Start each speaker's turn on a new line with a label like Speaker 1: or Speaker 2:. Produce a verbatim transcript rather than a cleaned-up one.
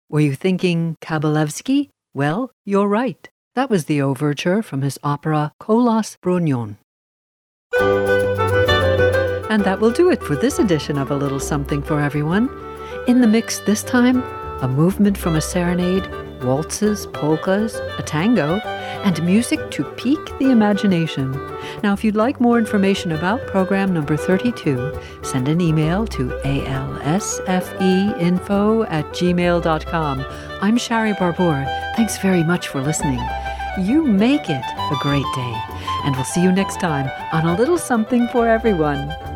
Speaker 1: Were you thinking Kabalevsky? Well, you're right. That was the overture from his opera Kolos Brunyon. And that will do it for this edition of A Little Something for Everyone. In the mix this time, a movement from a serenade, waltzes, polkas, a tango, and music to pique the imagination. Now, if you'd like more information about program number thirty-two, send an email to alsfeinfo at gmail dot com. I'm Shari Barbour. Thanks very much for listening. You make it a great day, and we'll see you next time on A Little Something for Everyone.